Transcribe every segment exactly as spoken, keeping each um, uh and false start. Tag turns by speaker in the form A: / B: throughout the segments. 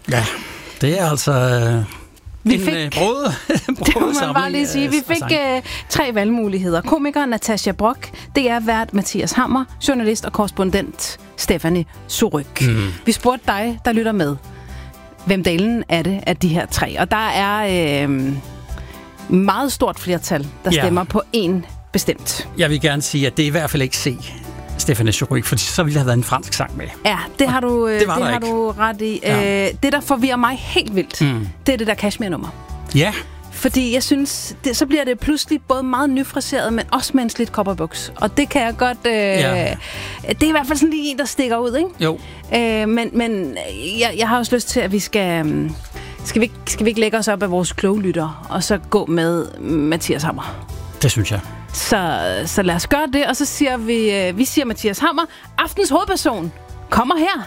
A: Ja, det er altså øh,
B: vi
A: en
B: fik,
A: øh, brød.
B: det må man bare lige sige. Vi fik øh, tre valgmuligheder. Komiker Natasja Brock, D R-vært Mathias Hammer, journalist og korrespondent Stephanie Surrugue. Mm. Vi spurgte dig, der lytter med, hvem delen er det af de her tre. Og der er øh, meget stort flertal, der
A: ja.
B: stemmer på en bestemt.
A: Jeg vil gerne sige, at det er i hvert fald ikke C. Stephanie Surrugue, for så ville der have været en fransk sang med.
B: Ja, det har du,
A: det
B: det
A: har
B: har du ret i. Ja. Øh, det, der forvirrer mig helt vildt, mm. det er det der Kashmir-nummer.
A: Ja.
B: Fordi jeg synes, det, så bliver det pludselig både meget nyfriseret, men også med en slidt kopperbuks. Og det kan jeg godt... Øh, ja. Det er i hvert fald sådan lige en, der stikker ud, ikke?
A: Jo.
B: Øh, men men jeg, jeg har også lyst til, at vi skal... Skal vi, ikke, skal vi ikke lægge os op af vores kloge lytter, og så gå med Mathias Hammer?
A: Det synes jeg.
B: Så, så lad os gøre det, og så siger vi, vi siger Mathias Hammer, aftens hovedperson, kommer her.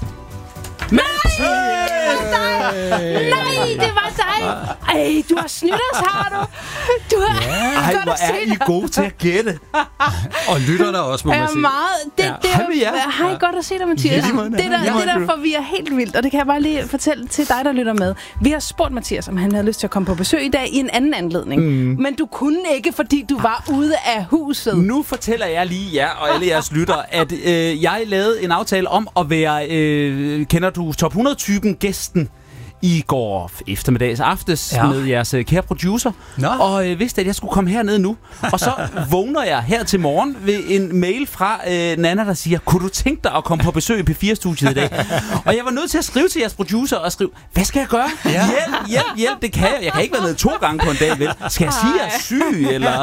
B: Nej, det var dig! Nej, det var dig! Ej, du har snydt os, har du? Du har
C: ja. Ej, hvor er I gode til at gætte.
A: Og lytter der også, må man sige.
B: Meget. Det,
A: ja.
B: det, hej med jer. Hej, ja. Godt at se dig, Mathias. Ja, det, der, det der forvirrer helt vildt, og det kan jeg bare lige fortælle til dig, der lytter med. Vi har spurgt Mathias, om han havde lyst til at komme på besøg i dag i en anden anledning. Mm. Men du kunne ikke, fordi du var ude af huset.
C: Nu fortæller jeg lige jer og alle jeres lyttere, at øh, jeg lavede en aftale om at være, øh, kender du top hundrede-typen, gæsten i går eftermiddags aftes ja. med jeres uh, kære producer. Nå. Og øh, vidste, at jeg skulle komme herned nu. Og så vågner jeg her til morgen ved en mail fra øh, Nana, der siger, kunne du tænke dig at komme på besøg i P fire-studiet i dag? Og jeg var nødt til at skrive til jeres producer og skrive, hvad skal jeg gøre? Ja. Hjælp, hjælp, hjælp, det kan jeg. Jeg kan ikke være med to gange på en dag, vel? Skal jeg sige, at jeg er syg, eller?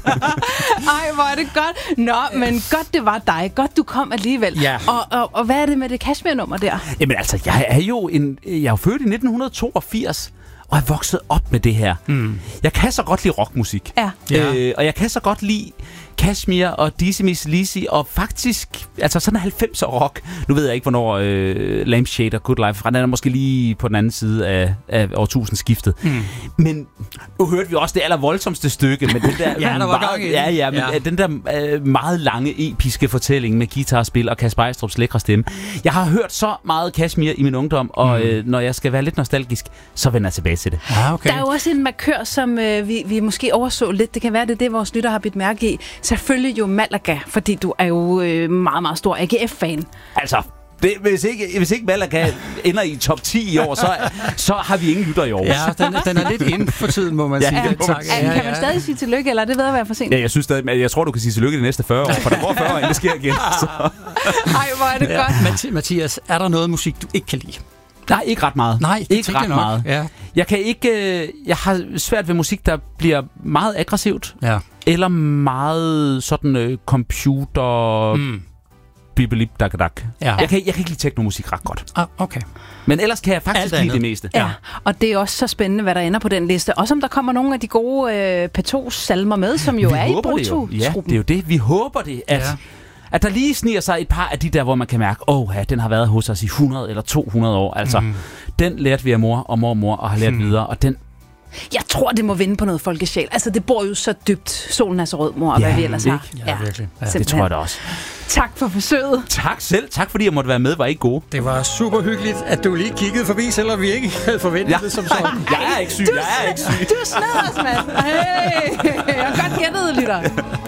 B: Ej, hvor er det godt. Nå, men godt, det var dig. Godt, du kom alligevel. Ja. Og, og, og hvad er det med det Kashmir-nummer der?
C: Jamen altså, jeg er jo en, jeg er jo født i nitten toogfirs og er vokset op med det her. Mm. Jeg kan så godt lide rockmusik.
B: Ja.
C: Øh, og jeg kan så godt lide Kashmir og Dizzy Miss Lizzy, og faktisk, altså sådan halvfemser rock. Nu ved jeg ikke, hvornår øh, Lampshade og Good Life, den er måske lige på den anden side af, af årtusindskiftet. Mm. Men nu hørte vi også det aller voldsomste stykke med den der,
A: ja, der var
C: meget, ja, ja, men ja. den der øh, meget lange, episke fortælling med guitarspil og Kasper Ejstrup's lækre stemme. Jeg har hørt så meget Kashmir i min ungdom, og mm. øh, når jeg skal være lidt nostalgisk, så vender jeg tilbage til det.
B: Ah, okay. Der er jo også en markør, som øh, vi, vi måske overså lidt. Det kan være, det er det, vores lytter har bidt mærke i. Selvfølgelig jo Malaga, fordi du er jo øh, meget, meget stor A G F-fan.
C: Altså, det, hvis, ikke, hvis ikke Malaga ender i top ti i år, så, så har vi ingen lytter i år.
A: Ja, den, den er lidt inde for tiden, må man
C: ja,
A: sige.
C: Ja,
A: den, tak.
B: Ja, kan man stadig sige tillykke, eller er det ved at være for sent?
C: Ja, jeg synes stadig, jeg tror, du kan sige tillykke de næste fyrre år, for der går fyrre år, inden det sker igen. Så.
B: Ej, hvor er det ja. godt.
A: Mathias, er der noget musik, du ikke kan lide?
C: Nej, ikke ret meget.
A: Nej,
C: ikke ret meget.
A: Ja.
C: Jeg kan ikke. Jeg har svært ved musik, der bliver meget aggressivt, ja. eller meget sådan øh, computer. Mm. Bibilip dak dak. Ja. Jeg kan jeg kan ikke lide teknomusik ret godt.
A: Ah, okay.
C: Men ellers kan jeg faktisk lide det meste.
B: Ja. ja. Og det er også så spændende, hvad der ender på den liste. Også om der kommer nogle af de gode øh, P to-salmer med, som jo
C: vi
B: er i Brutto.
C: Ja, det er jo det. Vi håber det, at. Ja. At der lige sniger sig et par af de der, hvor man kan mærke, åh, ja, den har været hos os i hundrede eller to hundrede år. Altså, mm. den lærte vi af mor og mormor og har lært mm. videre, og den...
B: Jeg tror, det må vinde på noget folkesjæl. Altså, det bor jo så dybt. Solen er så rød, mor, og ja, hvad vi ellers har.
A: Ja, ja, virkelig. Ja.
C: Det tror jeg da også.
B: Tak for forsøget.
C: Tak selv. Tak, fordi jeg måtte være med. Var I gode?
A: Det var super hyggeligt, at du lige kiggede forbi, selvom vi ikke havde forventet ja. det som sådan.
C: Jeg er ikke syg.
B: Du,
C: jeg er ikke syg.
B: Du sned os, mand. Hey. Jeg har godt gættet, lytter.